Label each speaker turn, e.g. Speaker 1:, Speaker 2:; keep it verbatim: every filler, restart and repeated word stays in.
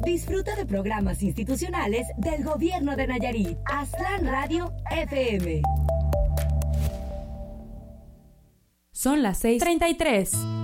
Speaker 1: Disfruta de programas institucionales del Gobierno de Nayarit. Aztlán Radio F M.
Speaker 2: Son las seis treinta y tres.